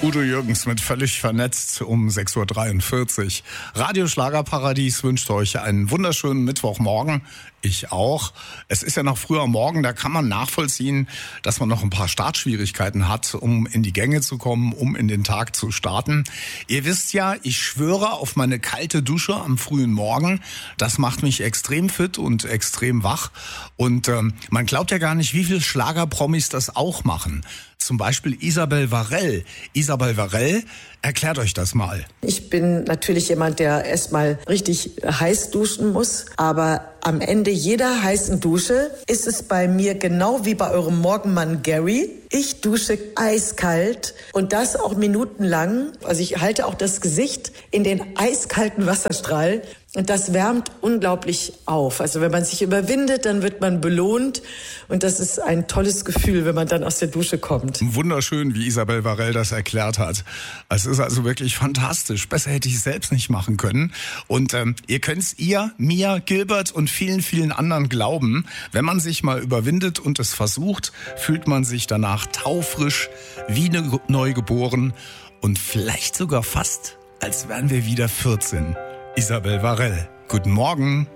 Udo Jürgens mit Völlig vernetzt um 6.43 Uhr. Radio Schlagerparadies wünscht euch einen wunderschönen Mittwochmorgen. Ich auch. Es ist ja noch früh am Morgen, da kann man nachvollziehen, dass man noch ein paar Startschwierigkeiten hat, um in die Gänge zu kommen, um in den Tag zu starten. Ihr wisst ja, ich schwöre auf meine kalte Dusche am frühen Morgen. Das macht mich extrem fit und extrem wach. Und man glaubt ja gar nicht, wie viele Schlagerpromis das auch machen. Zum Beispiel Isabel Varell. Isabel Varell, erklärt euch das mal. Ich bin natürlich jemand, der erstmal richtig heiß duschen muss. Aber am Ende jeder heißen Dusche ist es bei mir genau wie bei eurem Morgenmann Gary. Ich dusche eiskalt und das auch minutenlang. Also ich halte auch das Gesicht in den eiskalten Wasserstrahl. Und das wärmt unglaublich auf. Also wenn man sich überwindet, dann wird man belohnt. Und das ist ein tolles Gefühl, wenn man dann aus der Dusche kommt. Wunderschön, wie Isabel Varell das erklärt hat. Es ist also wirklich fantastisch. Besser hätte ich es selbst nicht machen können. Und ihr könnt's mir, Gilbert und vielen, vielen anderen glauben. Wenn man sich mal überwindet und es versucht, fühlt man sich danach taufrisch, wie neugeboren und vielleicht sogar fast, als wären wir wieder 14. Isabel Varell. Guten Morgen.